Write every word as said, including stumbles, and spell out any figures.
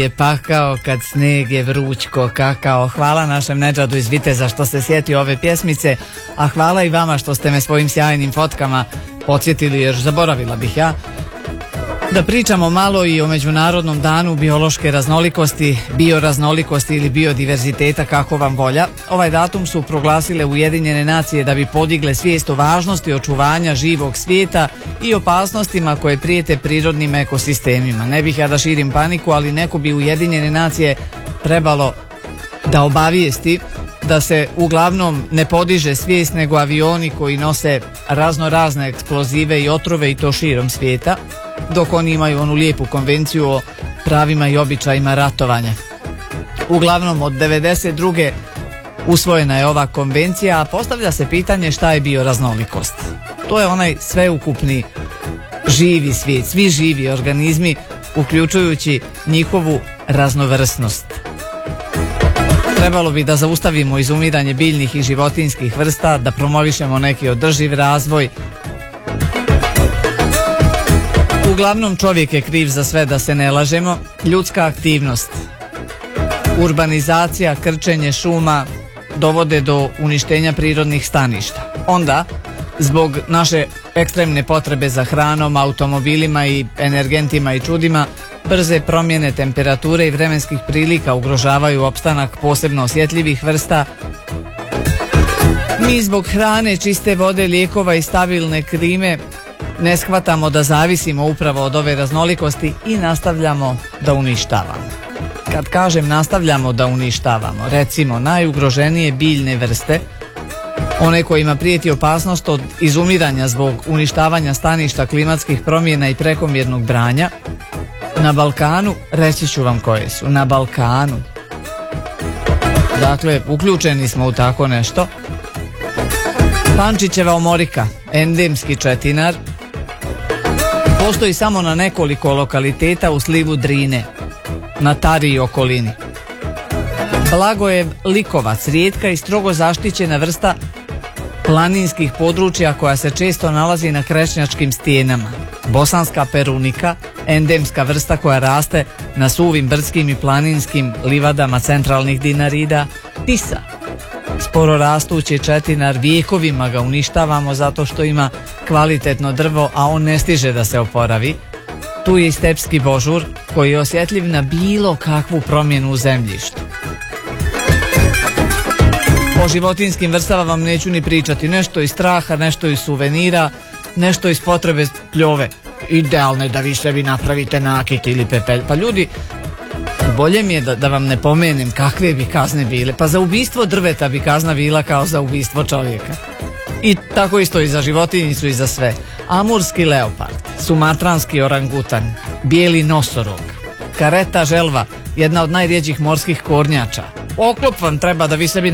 je pakao kad sneg je vrućko kakao. Hvala našem Nedžadu iz Viteza što se sjetio ove pjesmice, a hvala i vama što ste me svojim sjajnim fotkama podsjetili, jer zaboravila bih ja da pričamo malo i o Međunarodnom danu biološke raznolikosti, bioraznolikosti ili biodiverziteta, kako vam volja. Ovaj datum su proglasile Ujedinjene nacije da bi podigle svijest o važnosti očuvanja živog svijeta i opasnostima koje prijete prirodnim ekosistemima. Ne bih ja da širim paniku, ali neko bi Ujedinjene nacije trebalo da obavijesti da se uglavnom ne podiže svijest, nego avioni koji nose razno razne eksplozive i otrove, i to širom svijeta, dok oni imaju onu lijepu konvenciju o pravima i običajima ratovanja. Uglavnom od devedeset druge usvojena je ova konvencija, a postavlja se pitanje šta je bioraznolikost. To je onaj sveukupni živi svijet, svi živi organizmi, uključujući njihovu raznovrsnost. Trebalo bi da zaustavimo izumiranje biljnih i životinjskih vrsta, da promovišemo neki održiv razvoj. Uglavnom čovjek je kriv za sve, da se ne lažemo. Ljudska aktivnost, urbanizacija, krčenje šuma dovode do uništenja prirodnih staništa. Onda, zbog naše ekstremne potrebe za hranom, automobilima i energentima i čudima, brze promjene temperature i vremenskih prilika ugrožavaju opstanak posebno osjetljivih vrsta. Mi zbog hrane, čiste vode, lijekova i stabilne klime ne shvatamo da zavisimo upravo od ove raznolikosti i nastavljamo da uništavamo. Kad kažem nastavljamo da uništavamo, recimo najugroženije biljne vrste, one kojima prijeti opasnost od izumiranja zbog uništavanja staništa, klimatskih promjena i prekomjernog branja, na Balkanu, reći ću vam koje su, na Balkanu. Dakle, uključeni smo u tako nešto. Pančićeva omorika, endemski četinar, postoji samo na nekoliko lokaliteta u slivu Drine, na Tari i okolini. Blagojev likovac, rijetka i strogo zaštićena vrsta planinskih područja koja se često nalazi na krešnjačkim stijenama. Bosanska perunika, endemska vrsta koja raste na suvim brdskim i planinskim livadama centralnih Dinarida. Tisa, sporo rastući četinar, vijekovima ga uništavamo zato što ima kvalitetno drvo, a on ne stiže da se oporavi. Tu je i stepski božur koji je osjetljiv na bilo kakvu promjenu u zemljištu. O životinskim vrstama vam neću ni pričati, nešto iz straha, nešto iz suvenira, nešto iz potrebe pljove. Idealno je da vi sebi napravite nakit ili pepelj. Pa ljudi, bolje mi je da, da vam ne pomenem kakve bi kazne bile. Pa za ubistvo drveta bi kazna bila kao za ubistvo čovjeka. I tako isto i za životinjicu i za sve. Amurski leopard, sumatranski orangutan, bijeli nosorog, kareta želva, jedna od najrjeđih morskih kornjača. Oklop vam treba da vi sebi